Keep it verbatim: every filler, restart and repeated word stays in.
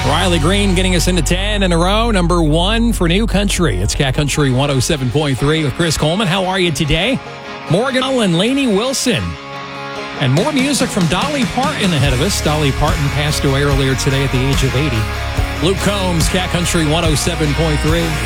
Riley Green getting us into ten in a row. Number one for New Country. It's Cat Country one oh seven point three with Chris Coleman. How are you today? Morgan and Lainey Wilson. And more music from Dolly Parton ahead of us. Dolly Parton passed away earlier today at the age of eighty. Luke Combs, Cat Country one oh seven point three.